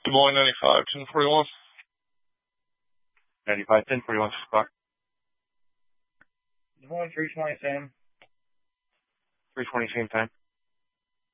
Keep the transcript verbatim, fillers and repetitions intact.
Des Moines ninety-five, ten forty-one. ninety-five, ten forty-one, Clark. Des Moines three twenty, same. three twenty, same time.